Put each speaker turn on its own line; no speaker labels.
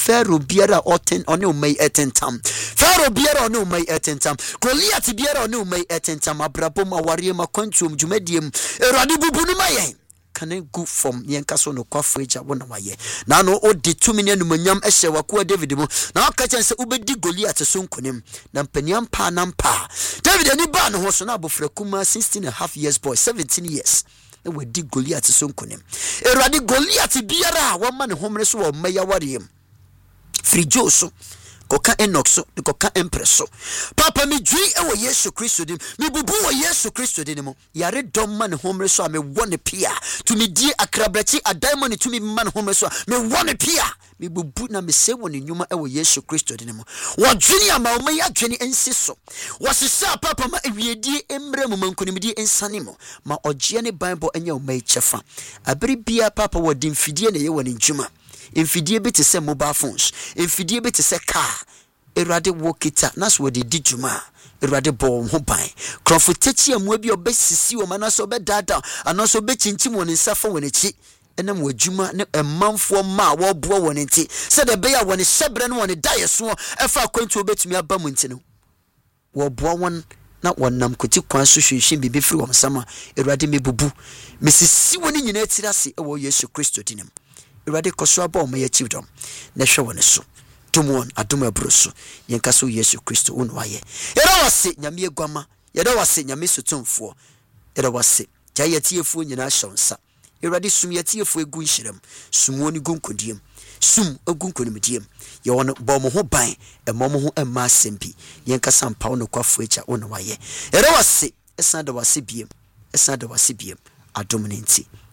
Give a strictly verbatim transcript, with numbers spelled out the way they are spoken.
Pharaoh biara oten one umay etentam. Pharaoh biara one umay etentam. Goliath biara one umay etentam. Abrabo ma wari ma kwantum dwumadiem. Erade bubunu maye. Kane gu from yenkaso no kwafo eja wona waye. Na no odi tumi ne numanyam ehye wakoa David mo. Na aka chense ubedi Goliath so nkonem. Na mpaniam pa na mpa. David ani ba no ho so na abofra kuma sixteen and a half years boy, seventeen years. Na wedi Goliath so nkonem. Erade Goliath biara wa ma ne homre so wo maya wariem. Frijo so koka Enoch so koka Empress so papa me dwi ewo Yesu Kristo dim me bubu wo Yesu Kristo dim mo yare dom man homre so me wone pia to me die akrabrachi adaiman to me man homre so me wone pia me bubu na me se woni nyuma ewo Yesu Kristo dim mo wo dwini ama o me ya dwini ensi so wo sesa papa ma ewiedie emre mo mankonimdie ensane mo ma ogye ne Bible enya o me chefa abiri bia papa wo dim fidie na ye woni njuma infidie be te se mobile phones infidie be te se car erade wokita nas wo de dijuma erade bo ho ban krofo techi amu bi obesisi wo manaso be dada anaso be chinchim woni safa woni chi enam wadwuma ne emanfo ma wo bo woni nti se de be ya woni shebre no woni daye so efa kwantu obetumi aba mu nti no wo bo won na wonam koti kwan so hwehwe bibi firi wo sama erade mebubu mesisi woni nyina tirase ewo Yesu Kristo dinim erade koso aba o me achievdom na hwe woni so tumon adom abroso yenkaso Yesu Kristo wonu aye era wase nyame egwama era wase nyame sotomfo era wase jayetiefu nyina shonsa erade sum yetiefu egu nhirem sumwoni gunkodiem sum egunkonimdiem ye won bomo ho ban emomo ho emma sempi yenkasa mpa wonu kwafo echa wonu aye era wase esa da wase biem esa da wase biem adom nenti